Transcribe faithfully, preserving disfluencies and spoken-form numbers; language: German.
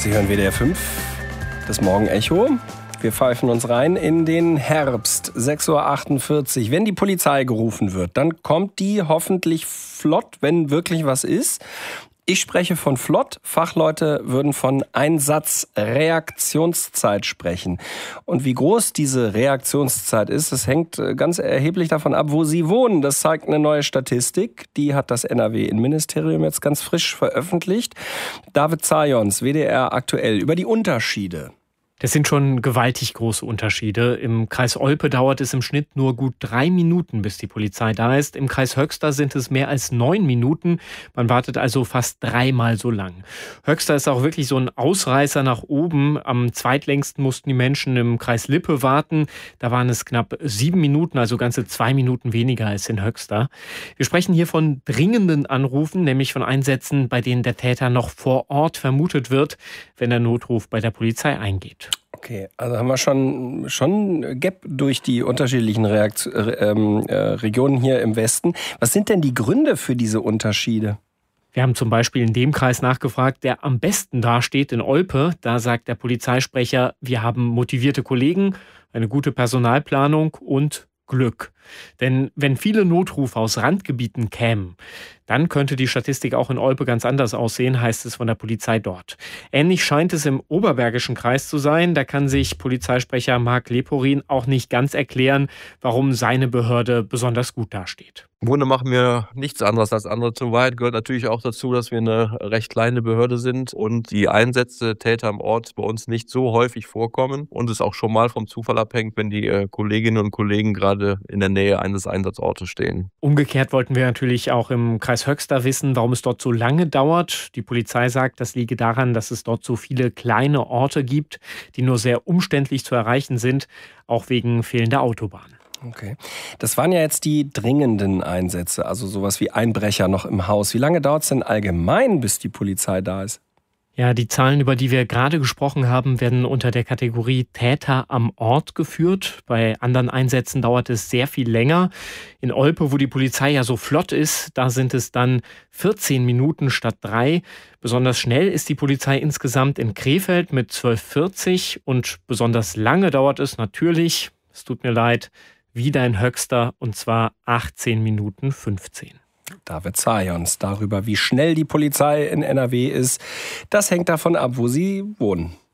Sie hören W D R fünf, das Morgenecho. Wir pfeifen uns rein in den Herbst, sechs Uhr achtundvierzig. Wenn die Polizei gerufen wird, dann kommt die hoffentlich flott, wenn wirklich was ist. Ich spreche von flott, Fachleute würden von Einsatzreaktionszeit sprechen. Und wie groß diese Reaktionszeit ist, das hängt ganz erheblich davon ab, wo Sie wohnen. Das zeigt eine neue Statistik, die hat das N R W-Innenministerium jetzt ganz frisch veröffentlicht. David Zajons, W D R aktuell, über die Unterschiede. Das sind schon gewaltig große Unterschiede. Im Kreis Olpe dauert es im Schnitt nur gut drei Minuten, bis die Polizei da ist. Im Kreis Höxter sind es mehr als neun Minuten. Man wartet also fast dreimal so lang. Höxter ist auch wirklich so ein Ausreißer nach oben. Am zweitlängsten mussten die Menschen im Kreis Lippe warten. Da waren es knapp sieben Minuten, also ganze zwei Minuten weniger als in Höxter. Wir sprechen hier von dringenden Anrufen, nämlich von Einsätzen, bei denen der Täter noch vor Ort vermutet wird, wenn der Notruf bei der Polizei eingeht. Okay, also haben wir schon, schon Gap durch die unterschiedlichen Reakt- ähm, äh, Regionen hier im Westen. Was sind denn die Gründe für diese Unterschiede? Wir haben zum Beispiel in dem Kreis nachgefragt, der am besten dasteht, in Olpe. Da sagt der Polizeisprecher, wir haben motivierte Kollegen, eine gute Personalplanung und Glück. Denn wenn viele Notrufe aus Randgebieten kämen, dann könnte die Statistik auch in Olpe ganz anders aussehen, heißt es von der Polizei dort. Ähnlich scheint es im Oberbergischen Kreis zu sein. Da kann sich Polizeisprecher Marc Leporin auch nicht ganz erklären, warum seine Behörde besonders gut dasteht. Im Grunde machen wir nichts anderes als andere zu weit. Gehört natürlich auch dazu, dass wir eine recht kleine Behörde sind und die Einsätze Täter am Ort bei uns nicht so häufig vorkommen und es auch schon mal vom Zufall abhängt, wenn die äh, Kolleginnen und Kollegen gerade in der Nähe eines Einsatzortes stehen. Umgekehrt wollten wir natürlich auch im Kreis Höxter wissen, warum es dort so lange dauert. Die Polizei sagt, das liege daran, dass es dort so viele kleine Orte gibt, die nur sehr umständlich zu erreichen sind, auch wegen fehlender Autobahnen. Okay. Das waren ja jetzt die dringenden Einsätze, also sowas wie Einbrecher noch im Haus. Wie lange dauert es denn allgemein, bis die Polizei da ist? Ja, die Zahlen, über die wir gerade gesprochen haben, werden unter der Kategorie Täter am Ort geführt. Bei anderen Einsätzen dauert es sehr viel länger. In Olpe, wo die Polizei ja so flott ist, da sind es dann vierzehn Minuten statt drei. Besonders schnell ist die Polizei insgesamt in Krefeld mit zwölf vierzig und besonders lange dauert es natürlich, es tut mir leid, wieder in Höxter und zwar achtzehn Minuten fünfzehn. David Zajons darüber, wie schnell die Polizei in N R W ist, das hängt davon ab, wo Sie wohnen.